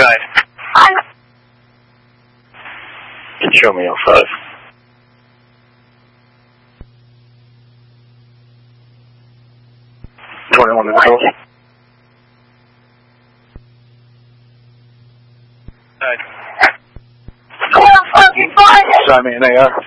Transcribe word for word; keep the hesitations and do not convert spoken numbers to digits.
outside. Can show me outside. twenty-one in the house. Sign me an A R.